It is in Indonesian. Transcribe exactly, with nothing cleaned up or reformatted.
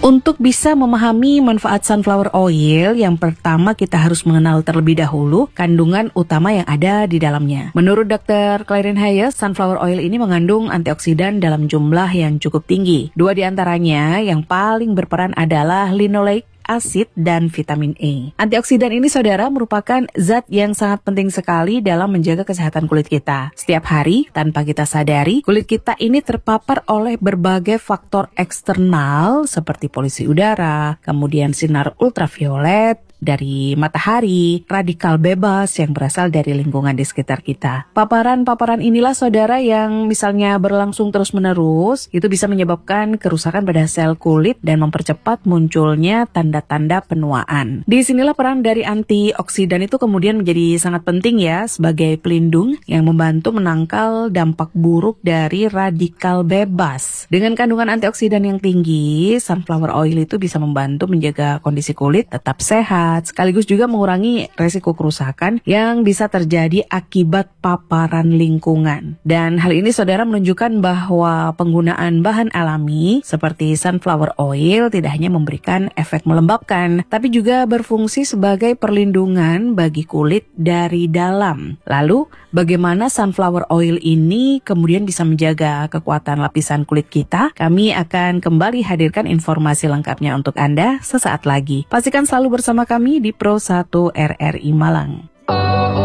Untuk bisa memahami manfaat sunflower oil, yang pertama kita harus mengenal terlebih dahulu kandungan utama yang ada di dalamnya. Menurut dokter Clarin Hayes, sunflower oil ini mengandung antioksidan dalam jumlah yang cukup tinggi. Dua di antaranya yang paling berperan adalah linoleic asid dan vitamin E. Antioksidan ini, saudara, merupakan zat yang sangat penting sekali dalam menjaga kesehatan kulit kita. Setiap hari, tanpa kita sadari, kulit kita ini terpapar oleh berbagai faktor eksternal seperti polusi udara, kemudian sinar ultraviolet dari matahari, radikal bebas yang berasal dari lingkungan di sekitar kita. Paparan-paparan inilah, saudara, yang misalnya berlangsung terus-menerus, itu bisa menyebabkan kerusakan pada sel kulit dan mempercepat munculnya tanda-tanda penuaan. Di sinilah peran dari antioksidan itu kemudian menjadi sangat penting ya, sebagai pelindung yang membantu menangkal dampak buruk dari radikal bebas. Dengan kandungan antioksidan yang tinggi, sunflower oil itu bisa membantu menjaga kondisi kulit tetap sehat, sekaligus juga mengurangi resiko kerusakan yang bisa terjadi akibat paparan lingkungan. Dan hal ini, saudara, menunjukkan bahwa penggunaan bahan alami seperti sunflower oil tidak hanya memberikan efek melembabkan, tapi juga berfungsi sebagai perlindungan bagi kulit dari dalam. Lalu, bagaimana sunflower oil ini kemudian bisa menjaga kekuatan lapisan kulit kita? Kami akan kembali hadirkan informasi lengkapnya untuk Anda sesaat lagi. Pastikan selalu bersama kami di Pro satu R R I Malang.